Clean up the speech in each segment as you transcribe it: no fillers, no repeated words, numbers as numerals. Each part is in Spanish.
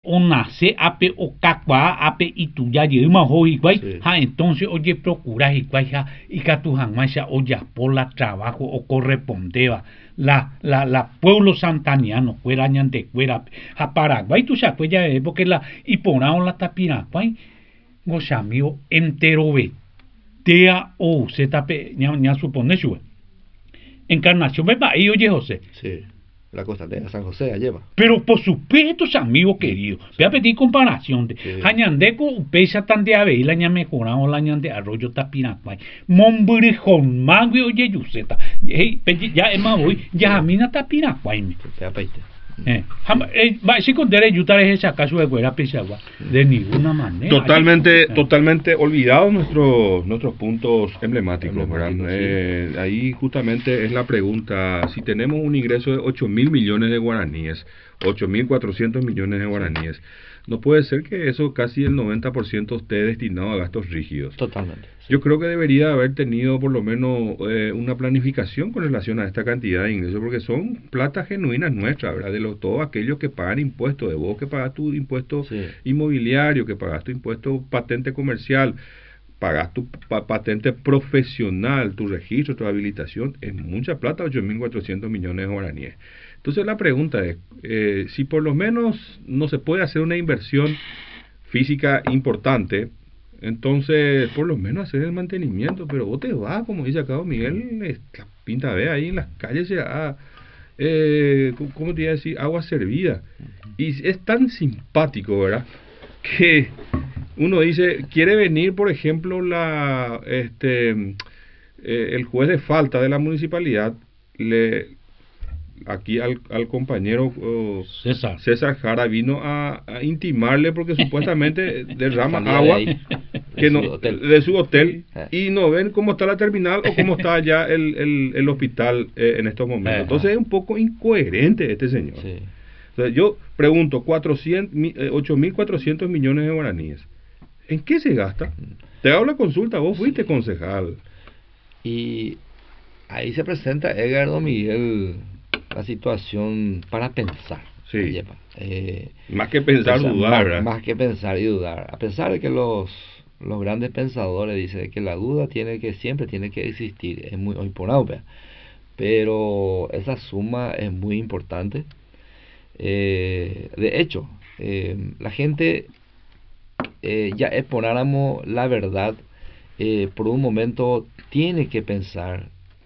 o nace ape o cacua ape y tu ya lleva hoy guay ha entonces oye procura y guay ha y que tu jamás oye por la trabajo o correspondeva la pueblo santaniano fuera ñante fuera a Paraguay tú sabes ya porque la y ponaron la tapira guay gozamio entero ve tea o se tape ña supone su Encarnación ¿verdad? Y oye José sí. La costanera San José la lleva. Pero por supuesto, amigos queridos, voy a pedir comparación de Hañandeco, pesa tan de ave y la ña mejorado la ña de arroyo tapinacuay. Momburijón, magui oye yuseta. Ya es más hoy, ya a mí na tapinacuay. Si con derecho yutar es esa caso de fuera pesagua de ninguna manera. Totalmente olvidados nuestros puntos emblemáticos, ¿verdad? Ahí justamente es la pregunta, si tenemos un ingreso de 8.000 millones de guaraníes, 8.400 millones de guaraníes, no puede ser que eso casi el 90% esté destinado a gastos rígidos. Totalmente. Yo creo que debería haber tenido por lo menos una planificación con relación a esta cantidad de ingresos, porque son platas genuinas nuestras, ¿verdad? De todos aquellos que pagan impuestos, de vos que pagas tu impuesto inmobiliario, que pagas tu impuesto patente comercial, pagas tu patente profesional, tu registro, tu habilitación, es mucha plata, 8.400 millones de guaraníes. Entonces la pregunta es, si por lo menos no se puede hacer una inversión física importante, entonces por lo menos hacer el mantenimiento, pero vos te vas, como dice acá Miguel, la pinta ve ahí en las calles se da, ¿cómo te iba a decir? Agua servida. Y es tan simpático, ¿verdad? Que uno dice, quiere venir, por ejemplo, el juez de falta de la municipalidad, aquí al compañero César Jara vino a intimarle porque supuestamente derrama agua de su hotel y no ven cómo está la terminal o cómo está ya el hospital en estos momentos. Entonces es un poco incoherente este señor. Entonces yo pregunto, 8.400 millones de guaraníes, ¿en qué se gasta? Te hago la consulta, vos fuiste concejal. Y ahí se presenta, Edgardo Miguel, la situación para pensar. Más que pensar, dudar, ¿verdad? Más que pensar y dudar. A pesar de que los grandes pensadores dicen que la duda siempre tiene que existir, es muy importante, pero esa suma es muy importante. De hecho, la gente, ya exponáramos la verdad, por un momento tiene que pensar,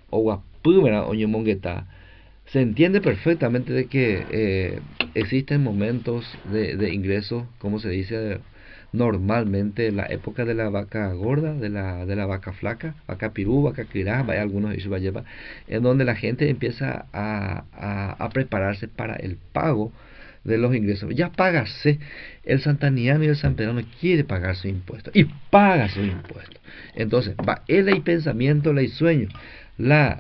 se entiende perfectamente de que existen momentos de ingresos, como se dice normalmente, en la época de la vaca gorda, de la vaca flaca, vaca pirú, vaca quirá, hay algunos en donde la gente empieza a prepararse para el pago de los ingresos. Ya págase, el santaniano y el sanpedrano quiere pagar su impuesto y paga su impuesto. Entonces va el pensamiento, el sueño, la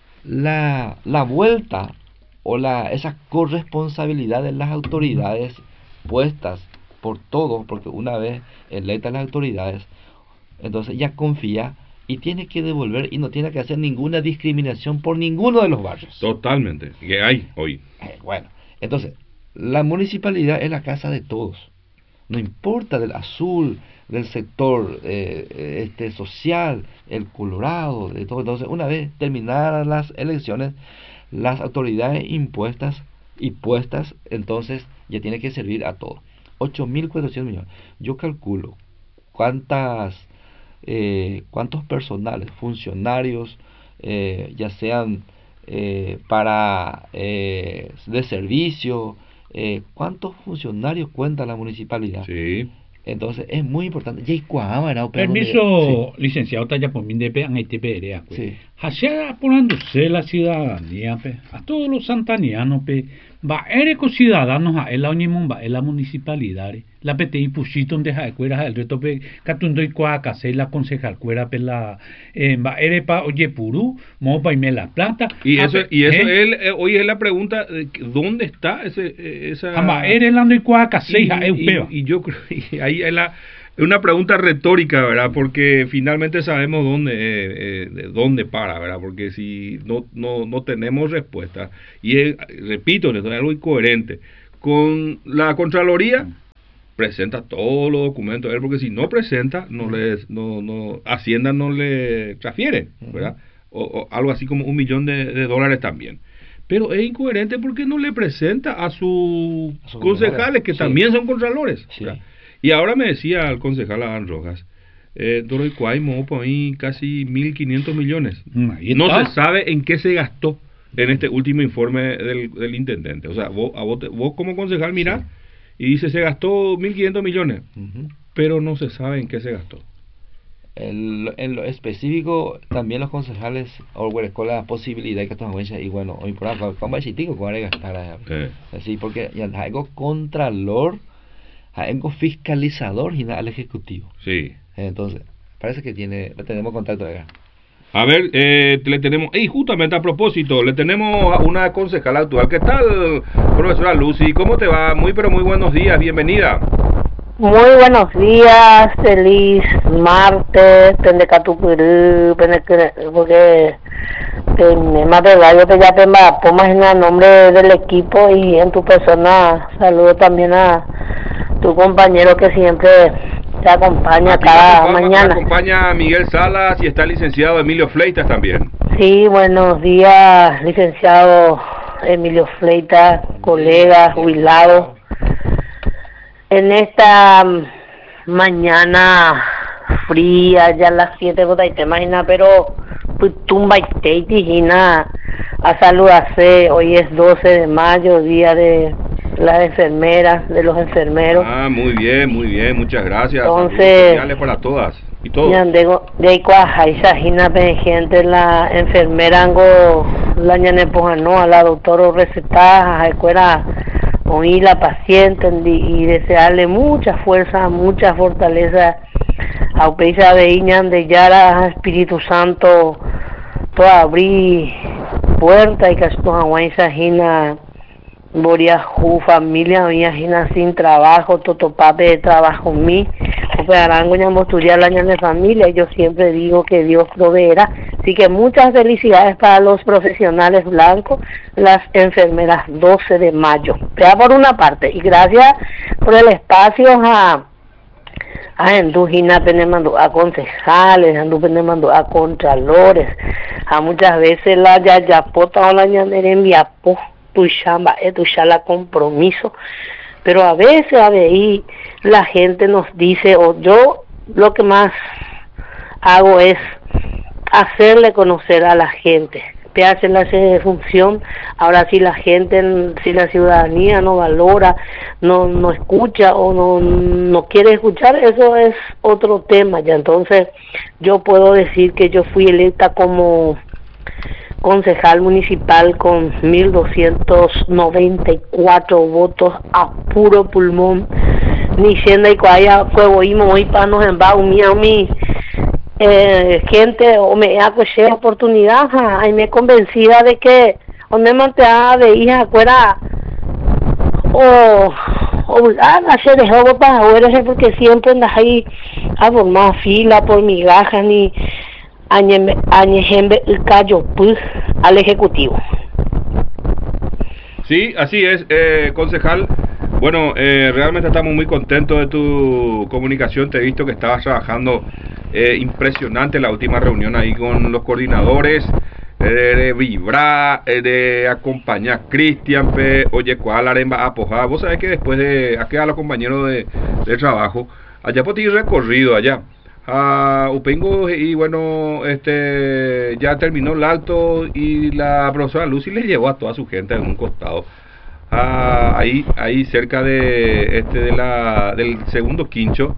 vuelta o esa corresponsabilidad de las autoridades puestas por todos, porque una vez electas las autoridades, entonces ya confía y tiene que devolver y no tiene que hacer ninguna discriminación por ninguno de los barrios. Totalmente, que hay hoy. Bueno, entonces la municipalidad es la casa de todos, no importa del azul, del sector social, el colorado, de todo. Entonces, una vez terminadas las elecciones, las autoridades impuestas y puestas, entonces ya tiene que servir a todos. 8.400 millones. Yo calculo cuántos personales, funcionarios, ya sean de servicio, cuántos funcionarios cuenta la municipalidad. Sí. Entonces es muy importante. Permiso, licenciado Talla por mi DP en este PRA. Hacia aporándose la ciudadanía, a todos los santanianos, va eres ciudadanos a la unimón, va la municipalidad, la PT y pusito donde ja cuera el reto pe catundo y cuaca se la concejal cuera pe la va eres pa oye purú, mo pa y me la plata. Y eso hoy es la pregunta, ¿dónde está esa ama eres la y cuaca se ja y yo creo y ahí es una pregunta retórica, ¿verdad? Porque finalmente sabemos dónde para, ¿verdad? Porque si no tenemos respuesta, y repito, es algo incoherente. Con la Contraloría presenta todos los documentos él, porque si no presenta, Hacienda no le transfiere, ¿verdad? O algo así como $1 millón de dólares también. Pero es incoherente porque no le presenta a sus concejales, que también son contralores. Sí. Y ahora me decía el concejal Adán Rojas, Doroicuay mopo ahí casi 1.500 millones. No se sabe en qué se gastó en este último informe del intendente. O sea, vos como concejal mirá y dice se gastó 1.500 millones, pero no se sabe en qué se gastó. En lo específico, también los concejales con la posibilidad que esto y bueno, hoy por acá, como chico, ¿cuál es gastar? Así, porque ya hay algo contralor, hay algo fiscalizador y nada al ejecutivo. Sí. Entonces, parece que le tenemos contacto acá. A ver, le tenemos, justamente a propósito, le tenemos a una concejal actual. ¿Qué tal, profesora Lucy? ¿Cómo te va? Muy, pero muy buenos días, bienvenida. Muy buenos días, feliz martes, pendecatupurú, porque más verdad yo te ya te pongas en el nombre del equipo y en tu persona. Saludo también a tu compañero que siempre te acompaña cada mañana. Me acompaña Miguel Salas y está el licenciado Emilio Fleitas también. Sí, buenos días, licenciado Emilio Fleitas, colega, jubilado. En esta mañana fría, ya a las 7, te imaginas, pero tumba y tejina a saludarse. Hoy es 12 de mayo, día de las enfermeras, de los enfermeros. Muy bien, muchas gracias. Entonces, para todas y todos. De ahí gente, la enfermera la ñanepojano a la doctora recetada, a escuela oí la paciente y desearle mucha fuerza, mucha fortaleza a Upeisa Beíñan de Yara, Espíritu Santo, toda abrir puerta y que esto Hawaii Jina Boria Ju familia mía Jina sin trabajo, totopape de trabajo mi, Arango ñambosturía la ñan de familia, yo siempre digo que Dios proveerá. Así que muchas felicidades para los profesionales blancos, las enfermeras 12 de mayo. Vea por una parte, y gracias por el espacio a Endujina Penemando, a concejales, a contralores, a muchas veces la yayapota o la ñanerembiapo, tuchala compromiso, pero a veces ahí la gente nos dice, o yo lo que más hago es hacerle conocer a la gente, hacerle de función. Ahora si la gente, si la ciudadanía no valora, no escucha o no quiere escuchar, eso es otro tema ya. Entonces yo puedo decir que yo fui electa como concejal municipal con 1.294 votos a puro pulmón. Ni siendo y cuaya fue hoy para nos envao mi gente o me acoché oportunidad y me convencida de que donde mantea de hija fuera o hacer de juego para ahora porque siempre andas ahí a formar fila por migajas ni añejembe el callo pues al ejecutivo. Sí, así es, concejal. Bueno, realmente estamos muy contentos de tu comunicación. Te he visto que estabas trabajando impresionante la última reunión ahí con los coordinadores, de vibrar, de acompañar a Cristian, oye, cuál aremba apojar. Vos sabés que después de aquí a los compañeros de trabajo, allá por ti recorrido allá. Upengo y bueno, ya terminó el acto y la profesora Lucy le llevó a toda su gente en un costado. Ahí cerca de del segundo quincho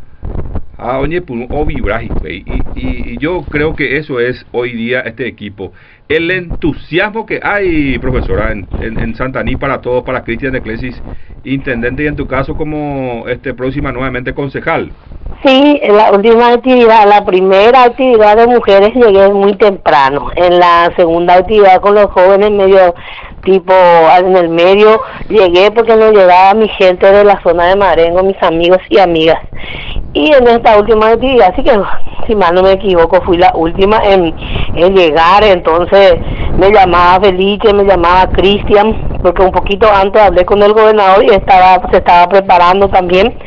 y yo creo que eso es hoy día este equipo, el entusiasmo que hay, profesora, en Santaní para todos, para Cristian de Clesis, intendente, y en tu caso como próxima nuevamente concejal. Sí, en la última actividad, la primera actividad de mujeres llegué muy temprano. En la segunda actividad con los jóvenes medio tipo en el medio llegué porque no llegaba mi gente de la zona de Marengo, mis amigos y amigas. Y en esta última actividad, así que si mal no me equivoco, fui la última en llegar. Entonces me llamaba Felice, me llamaba Cristian, porque un poquito antes hablé con el gobernador y se estaba preparando también.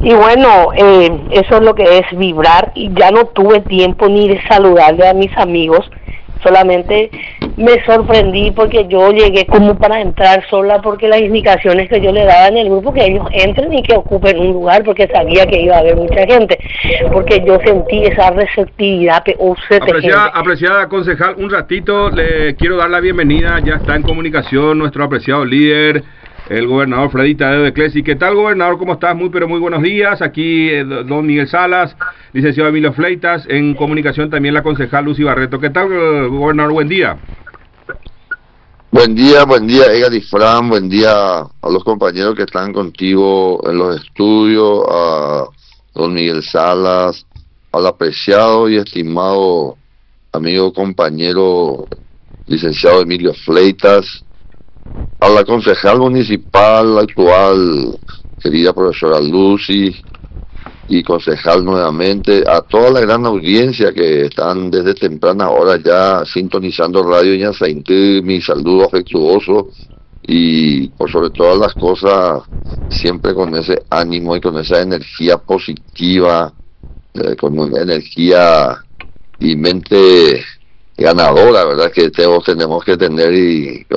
Y bueno, eso es lo que es vibrar, y ya no tuve tiempo ni de saludarle a mis amigos, solamente me sorprendí porque yo llegué como para entrar sola, porque las indicaciones que yo le daba en el grupo, que ellos entren y que ocupen un lugar, porque sabía que iba a haber mucha gente, porque yo sentí esa receptividad. Apreciada concejal, un ratito le quiero dar la bienvenida, ya está en comunicación nuestro apreciado líder, el gobernador Freddy Tadeo de Clesi. ¿Qué tal, gobernador? ¿Cómo estás? Muy buenos días. Aquí don Miguel Salas, licenciado Emilio Fleitas, en comunicación también la concejal Lucy Barreto. ¿Qué tal, gobernador? Buen día. Buen día, Edgar y Fran, buen día a los compañeros que están contigo en los estudios, a don Miguel Salas, al apreciado y estimado amigo compañero licenciado Emilio Fleitas, a la concejal municipal actual, querida profesora Lucy, y concejal nuevamente, a toda la gran audiencia que están desde temprana hora ya sintonizando Radio Ñazaintí, mi saludo afectuoso, y por sobre todas las cosas, siempre con ese ánimo y con esa energía positiva, con una energía y mente ganadora, ¿verdad? Que tenemos que tener, y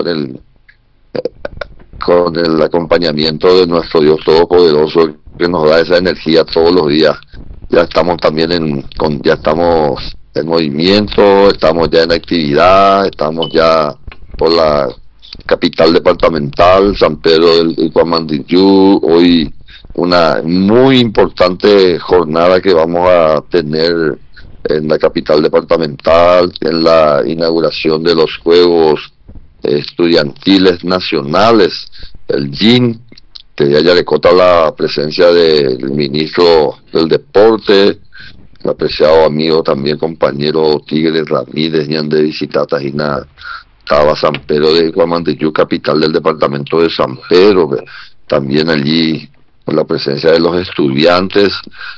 con el acompañamiento de nuestro Dios Todopoderoso, que nos da esa energía todos los días. Ya estamos también ya estamos en movimiento, estamos ya en actividad, estamos ya por la capital departamental, San Pedro del Cuamandiyú. Hoy una muy importante jornada que vamos a tener en la capital departamental, en la inauguración de los Juegos Estudiantiles Nacionales, el GIN, que ya le cota la presencia del ministro del Deporte, el apreciado amigo también compañero Tigre Ramírez, ñan de visitar Tajina, estaba San Pedro de Guamanteyú, capital del departamento de San Pedro, también allí con la presencia de los estudiantes,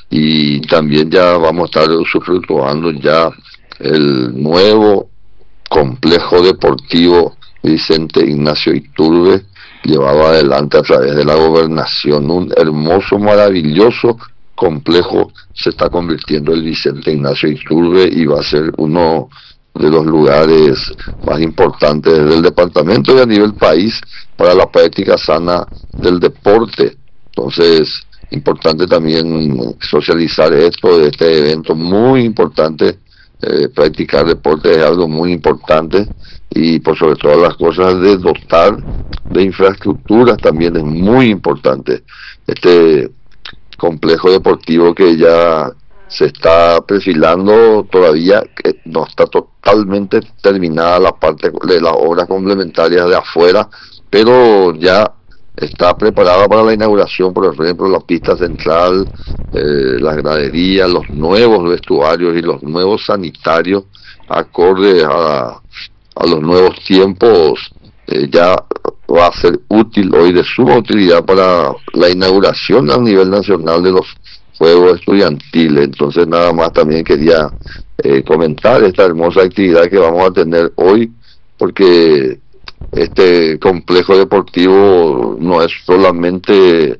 y también ya vamos a estar usufructuando ya el nuevo complejo deportivo Vicente Ignacio Iturbe, llevado adelante a través de la gobernación. Un hermoso, maravilloso complejo se está convirtiendo el Vicente Ignacio Iturbe, y va a ser uno de los lugares más importantes del departamento y a nivel país para la práctica sana del deporte. Entonces, importante también socializar esto de este evento muy importante. Practicar deporte es algo muy importante, y por sobre todas las cosas de dotar de infraestructuras también es muy importante. Este complejo deportivo que ya se está perfilando, todavía no está totalmente terminada la parte de las obras complementarias de afuera, pero ya está preparada para la inauguración. Por ejemplo, la pista central, las graderías, los nuevos vestuarios y los nuevos sanitarios acorde a los nuevos tiempos. Ya va a ser útil hoy, de suma utilidad para la inauguración a nivel nacional de los Juegos Estudiantiles. Entonces, nada más también quería comentar esta hermosa actividad que vamos a tener hoy, porque este complejo deportivo no es solamente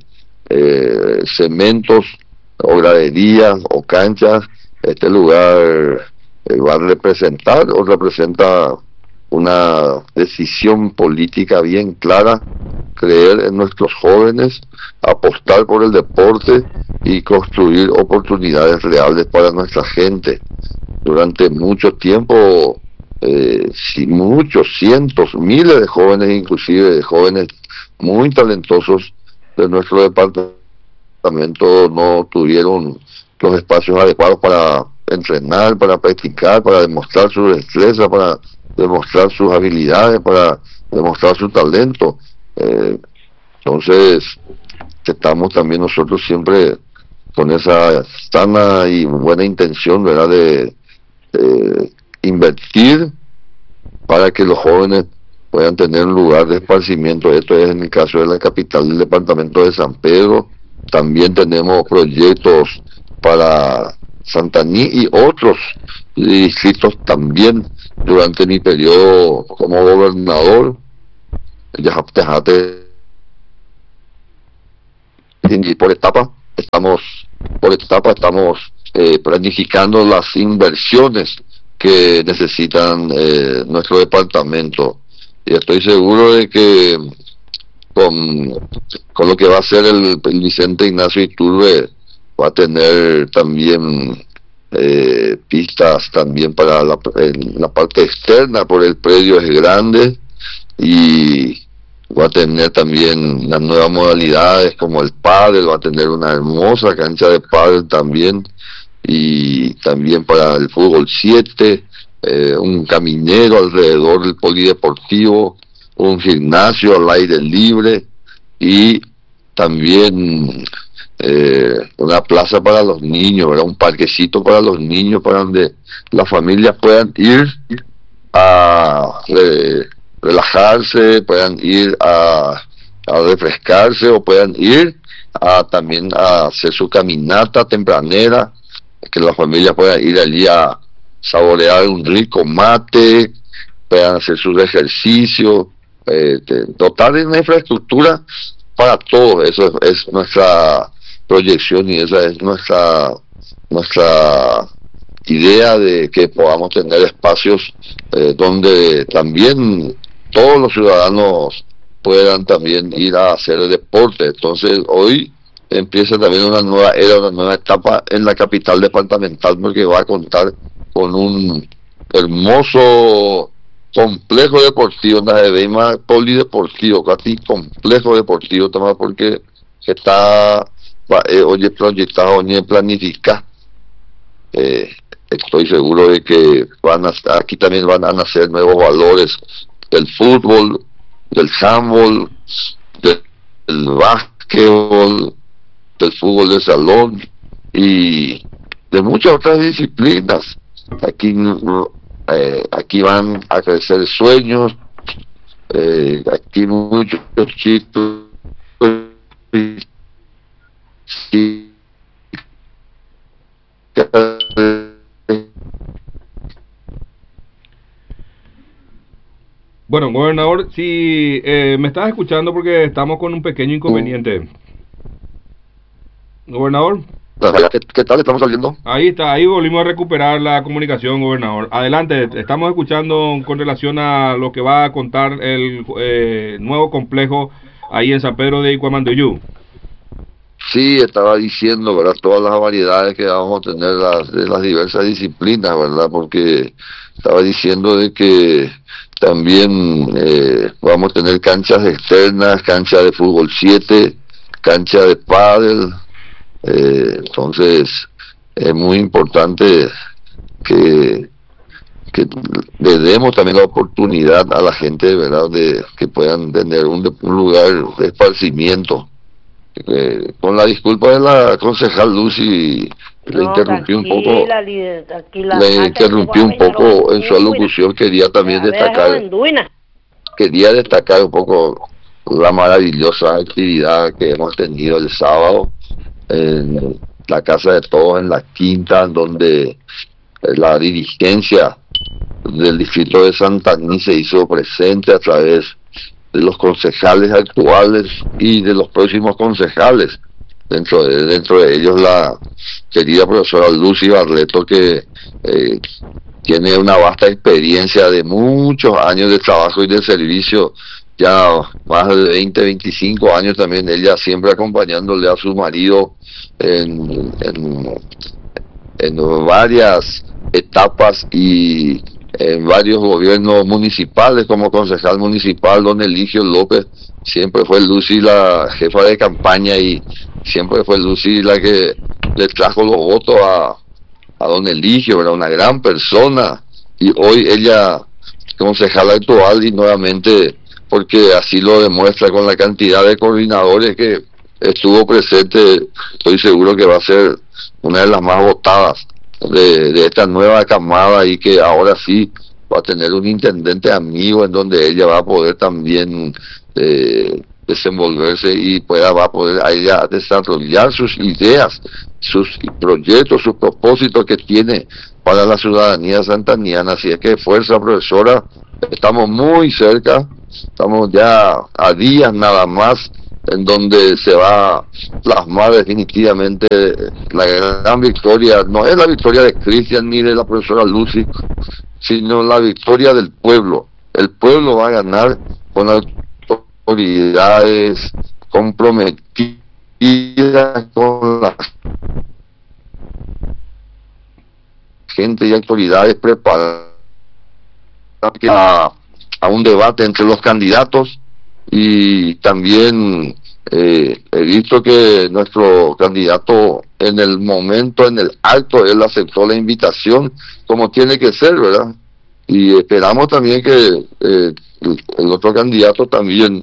cementos o graderías o canchas. Este lugar va a representar o representa una decisión política bien clara: creer en nuestros jóvenes, apostar por el deporte y construir oportunidades reales para nuestra gente. Durante mucho tiempo, muchos cientos, miles de jóvenes, inclusive de jóvenes muy talentosos de nuestro departamento, no tuvieron los espacios adecuados para entrenar, para practicar, para demostrar su destreza, para demostrar sus habilidades, para demostrar su talento. Entonces, estamos también nosotros siempre con esa sana y buena intención, ¿verdad?, de invertir para que los jóvenes puedan tener un lugar de esparcimiento. Esto es en el caso de la capital del departamento de San Pedro. También tenemos proyectos para Santaní y otros distritos también. Durante mi periodo como gobernador, ya por etapa, por etapa estamos planificando las inversiones que necesitan nuestro departamento, y estoy seguro de que con lo que va a hacer el Vicente Ignacio Iturbe va a tener también pistas también para la parte externa, por el predio es grande, y va a tener también las nuevas modalidades como el pádel, va a tener una hermosa cancha de pádel también, y también para el fútbol 7, un caminero alrededor del polideportivo, un gimnasio al aire libre, y también una plaza para los niños, ¿verdad? Un parquecito para los niños, para donde las familias puedan ir a relajarse, puedan ir a refrescarse, o puedan ir también a hacer su caminata tempranera, que las familias puedan ir allí a saborear un rico mate, puedan hacer sus ejercicios, dotar de una infraestructura para todo. Eso es nuestra proyección, y esa es nuestra idea, de que podamos tener espacios donde también todos los ciudadanos puedan también ir a hacer deporte. Entonces hoy empieza también una nueva era, una nueva etapa en la capital departamental, porque va a contar con un hermoso complejo deportivo, más polideportivo, casi complejo deportivo también, porque está hoy proyectado, hoy planificado. Estoy seguro de que aquí también van a nacer nuevos valores del fútbol, del handball, del básquetbol, del fútbol de salón y de muchas otras disciplinas. Aquí van a crecer sueños, aquí muchos chicos Bueno, gobernador, si me estás escuchando, porque estamos con un pequeño inconveniente. Gobernador. ¿Qué tal? ¿Estamos saliendo? Ahí está, ahí volvimos a recuperar la comunicación, gobernador. Adelante, estamos escuchando con relación a lo que va a contar el nuevo complejo ahí en San Pedro de Icuamanduyú. Sí, estaba diciendo, ¿verdad? Todas las variedades que vamos a tener de las diversas disciplinas, ¿verdad? Porque estaba diciendo de que también vamos a tener canchas externas, cancha de fútbol 7, cancha de pádel. Entonces es muy importante que le demos también la oportunidad a la gente, ¿verdad? De que puedan tener un lugar de esparcimiento. Con la disculpa de la concejal Lucy, le interrumpí un poco, en su alocución. Quería también destacar un poco la maravillosa actividad que hemos tenido el sábado en la Casa de Todos, en la Quinta, donde la dirigencia del distrito de Santaní se hizo presente a través de los concejales actuales y de los próximos concejales, dentro de ellos la querida profesora Lucy Barleto, que tiene una vasta experiencia de muchos años de trabajo y de servicio, ya más de 20, 25 años también, ella siempre acompañándole a su marido en varias etapas y en varios gobiernos municipales. Como concejal municipal, don Eligio López, siempre fue Lucy la jefa de campaña, y siempre fue Lucy la que le trajo los votos a don Eligio, era una gran persona, y hoy ella concejal actual, y nuevamente, porque así lo demuestra con la cantidad de coordinadores que estuvo presente, estoy seguro que va a ser una de las más votadas de esta nueva camada, y que ahora sí va a tener un intendente amigo, en donde ella va a poder también desenvolverse y va a poder ella desarrollar sus ideas, sus proyectos, sus propósitos que tiene para la ciudadanía santaniana. Así es que fuerza, profesora, estamos muy cerca, estamos ya a días nada más en donde se va a plasmar definitivamente la gran victoria. No es la victoria de Cristian ni de la profesora Lucy, sino la victoria del pueblo. El pueblo va a ganar con autoridades comprometidas con la gente y autoridades preparadas a un debate entre los candidatos. Y también he visto que nuestro candidato en el momento, en el acto, él aceptó la invitación como tiene que ser, ¿verdad? Y esperamos también que el otro candidato también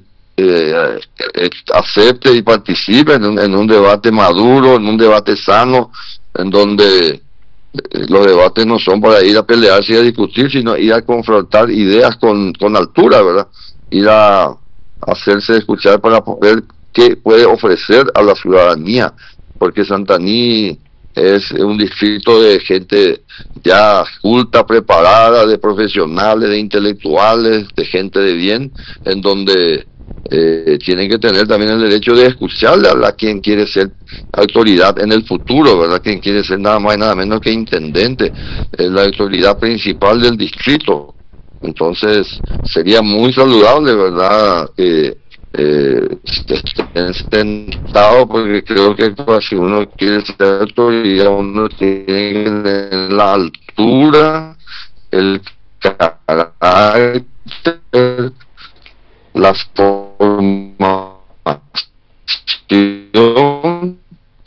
acepte y participe en un debate maduro, en un debate sano, en donde los debates no son para ir a pelearse y a discutir, sino ir a confrontar ideas con altura, ¿verdad? Ir a hacerse escuchar para ver qué puede ofrecer a la ciudadanía, porque Santaní es un distrito de gente ya culta, preparada, de profesionales, de intelectuales, de gente de bien, en donde tienen que tener también el derecho de escucharle a quien quiere ser autoridad en el futuro, ¿verdad? Quien quiere ser nada más y nada menos que intendente, la autoridad principal del distrito. Entonces sería muy saludable, ¿verdad?, que estén sentados, porque creo que si uno quiere ser autoridad, uno tiene que tener la altura, el carácter, la formación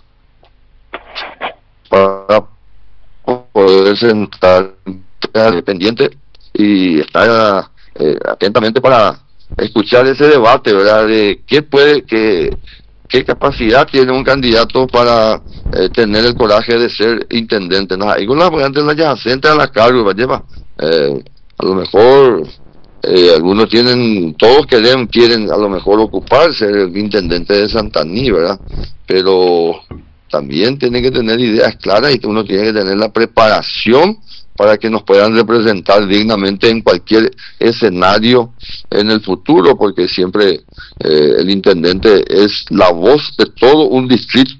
para poder sentar dependiente y estar atentamente para escuchar ese debate, ¿verdad? De qué capacidad tiene un candidato para tener el coraje de ser intendente. Y con la antes la yacente a la cargo, lleva a lo mejor algunos todos quieren a lo mejor ocuparse el intendente de Santaní, ¿verdad? Pero también tienen que tener ideas claras y uno tiene que tener la preparación para que nos puedan representar dignamente en cualquier escenario en el futuro, porque siempre el intendente es la voz de todo un distrito.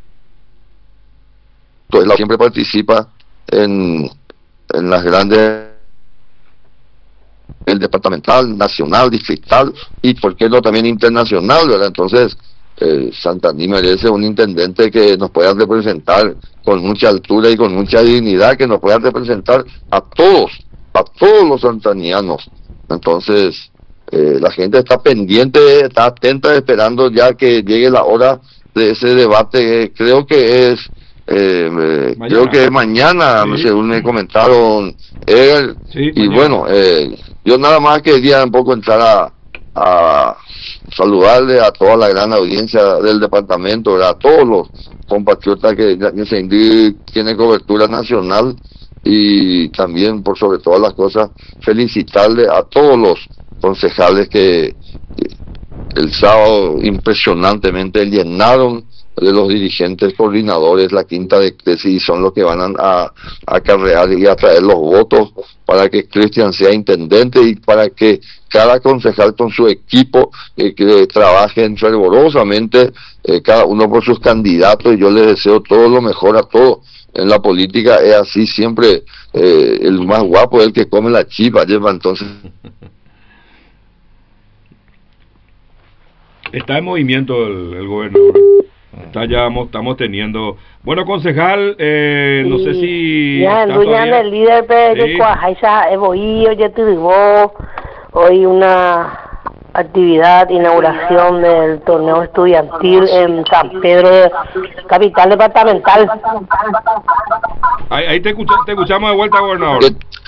Entonces, siempre participa en las grandes, el departamental, nacional, distrital y por qué no también internacional, ¿verdad? Entonces Santaní merece un intendente que nos pueda representar con mucha altura y con mucha dignidad, que nos pueda representar a todos los santanianos. Entonces la gente está pendiente, está atenta, esperando ya que llegue la hora de ese debate. Creo que es mañana, sí, según me comentaron sí, y mañana. Bueno, yo nada más quería un poco entrar a saludarle a toda la gran audiencia del departamento, ¿verdad? A todos los compatriotas que tiene cobertura nacional, y también por sobre todas las cosas felicitarle a todos los concejales que el sábado impresionantemente llenaron de los dirigentes coordinadores la quinta de Cresci, y son los que van a acarrear y a traer los votos para que Cristian sea intendente y para que cada concejal con su equipo que trabajen fervorosamente, cada uno por sus candidatos. Y yo les deseo todo lo mejor a todos. En la política es así, siempre el más guapo es el que come la chipa, lleva. Entonces está en movimiento el gobernador. Estamos teniendo. Bueno, concejal, no sé si el líder de Cuajaisa hoy una actividad, inauguración del torneo estudiantil en San Pedro, capital departamental. Ahí te escuchamos de vuelta, gobernador.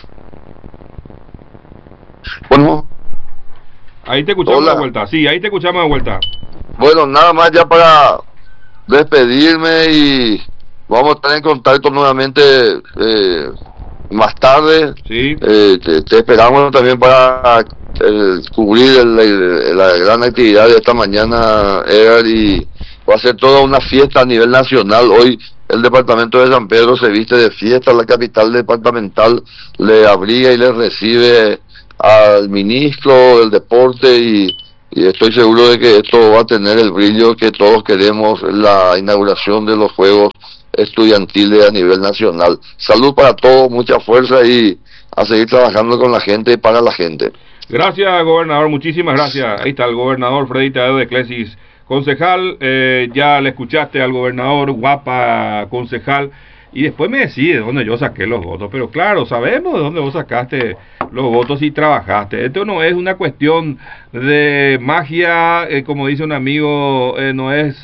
Bueno, ahí te escuchamos de vuelta. Sí, ahí te escuchamos de vuelta. Bueno, nada más ya para despedirme, y vamos a estar en contacto nuevamente más tarde. Sí. Te esperamos también para cubrir la gran actividad de esta mañana, Edgar, y va a ser toda una fiesta a nivel nacional. Hoy el departamento de San Pedro se viste de fiesta, la capital departamental le abriga y le recibe al ministro del deporte y y estoy seguro de que esto va a tener el brillo que todos queremos, la inauguración de los Juegos Estudiantiles a nivel nacional. Salud para todos, mucha fuerza y a seguir trabajando con la gente y para la gente. Gracias, gobernador, muchísimas gracias. Ahí está el gobernador Freddy Tadeo de Clesis. Concejal, ya le escuchaste al gobernador, guapa concejal, y después me decís de dónde yo saqué los votos, pero claro, sabemos de dónde vos sacaste los votos y trabajaste. Esto no es una cuestión de magia, como dice un amigo, no es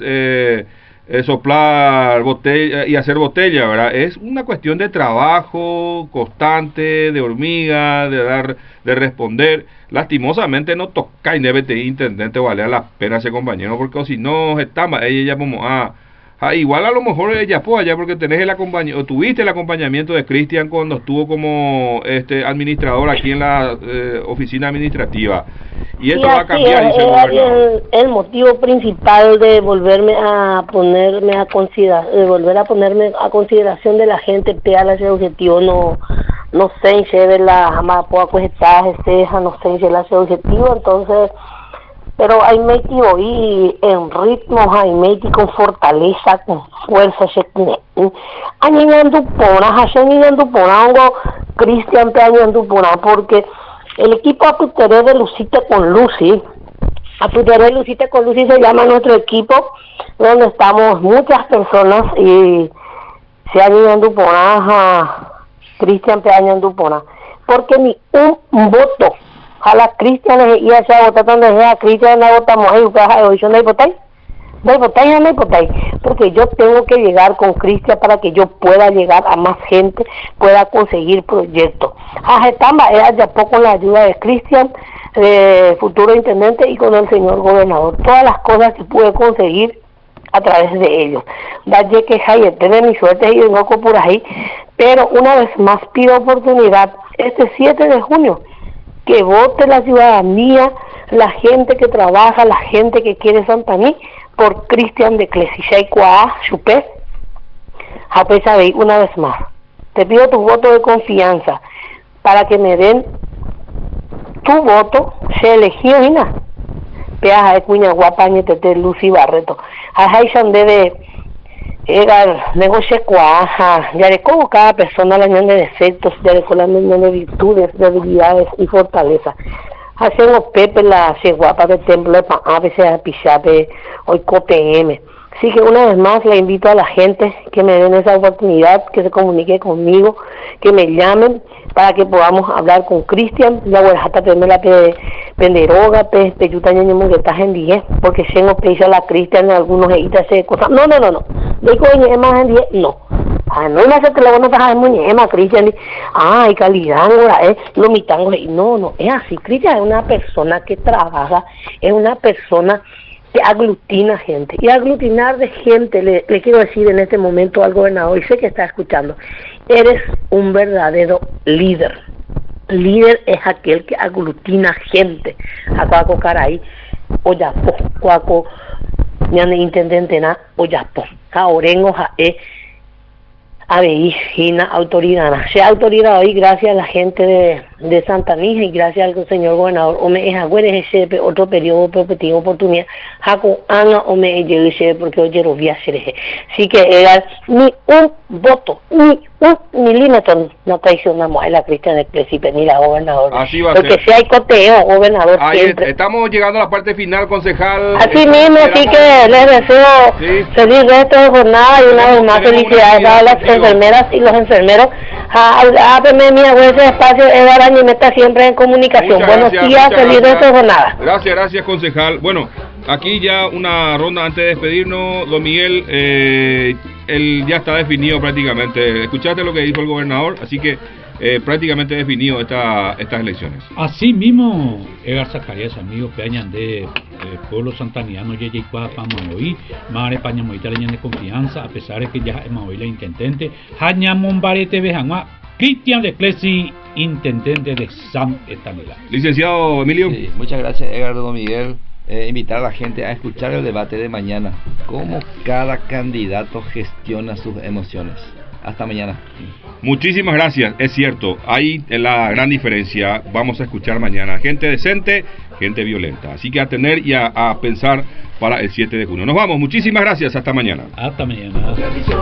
soplar botella y hacer botella, ¿verdad? Es una cuestión de trabajo constante, de hormiga, de responder. Lastimosamente no toca y debe tener intendente, vale a la pena ese compañero, porque si no estamos, ella como igual a lo mejor ella fue allá porque tenés el acompañamiento, tuviste el acompañamiento de Cristian cuando estuvo como administrador aquí en la oficina administrativa, y esto va a cambiar, dice el gobernador. El motivo principal de volverme a ponerme a considerar, de volver a ponerme a consideración de la gente para ese objetivo, no sé de la jamás puedo coger no sé de ese objetivo, entonces. Pero hay meiti hoy en ritmo, hay meiti con fortaleza, con fuerza, añadiendo pona, Cristian te añadiendo pona, porque el equipo Aputeré de Lucita con Lucy se llama nuestro equipo, donde estamos muchas personas y se añadiendo pona, Cristian te añadiendo pona, porque ni un voto a las cristianas y a esa votación de a Cristian no votamos ahí, no hay votáis, porque yo tengo que llegar con Cristian para que yo pueda llegar a más gente, pueda conseguir proyectos. Estamos de a poco con la ayuda de Cristian, futuro intendente, y con el señor gobernador, todas las cosas que pude conseguir a través de ellos. Dalle que hay de mi suerte y vengo por ahí, pero una vez más pido oportunidad este 7 de junio que vote la ciudadanía, la gente que trabaja, la gente que quiere Santaní, por Cristian de Clesis Cuá, Chupé. Una vez más, te pido tu voto de confianza para que me den tu voto, se eligió y nada. Peaja de cuña guapañe tete Lucy Barreto. Ajá, debe era negocio cuaja, ya de cómo cada persona la de defectos, ya de de virtudes, de habilidades y fortaleza. Hacemos Pepe la guapa de templo de a veces a Pichape, hoy COTM. Así que una vez más le invito a la gente que me den esa oportunidad, que se comunique conmigo, que me llamen para que podamos hablar con Cristian. La huerjata la penderoga, peyutaña que estás en 10, porque si no pisa la Cristian, algunos editas se cosas. No. De coño, es más en 10, no. No me hace que lo bueno para muñeca, Cristian. Hay calidad, lo mitango. No, es así. Cristian es una persona que trabaja, es una persona que aglutina gente, y aglutinar de gente, le quiero decir en este momento al gobernador, y sé que está escuchando, eres un verdadero líder. Líder es aquel que aglutina gente. Acuaco caray, oyapo, cuaco, ñane intendente na, oyapo, caorengo jae, Aveigina autoridad, sea autoridad hoy gracias a la gente de Santaní y gracias al señor gobernador. Ome es agüere ese otro periodo prospectivo oportunidad. Jaco anga ome ese porque hoy lo voy a hacer. Así que era ni un voto, ni un milímetro no traicionamos a la Cristian del Príncipe ni la gobernador. Así va a porque ser. si hay coteo, gobernador Ahí siempre. Estamos llegando a la parte final, concejal. Así mismo, así que les deseo feliz resto de jornada y una vez más felicidades a las enfermeras y los enfermeros. Ábreme mi abuelo ese espacio, Eva Araña, y me está siempre en comunicación. Buenos días, feliz resto de jornada. Gracias, concejal. Bueno, aquí ya una ronda antes de despedirnos, don Miguel, él ya está definido prácticamente. Escuchaste lo que dijo el gobernador, así que prácticamente definido estas elecciones. Así mismo, Edgar Zacarías, amigos que hayan de pueblo santaniano, Yeye Cuá, Pamaoí, Mare Pañamoita, leñan de confianza, a pesar de que ya hemos oído la intendente, Jañamón Barete Bejanua, Cristian de Clesi, intendente de San Estanela. Licenciado Emilio. Sí, muchas gracias, Edgardo Miguel. Invitar a la gente a escuchar el debate de mañana, cómo cada candidato gestiona sus emociones. Hasta mañana. Muchísimas gracias, es cierto, hay la gran diferencia. Vamos a escuchar mañana gente decente, gente violenta, así que a tener y a pensar para el 7 de junio. Nos vamos, muchísimas gracias, hasta mañana. Hasta mañana.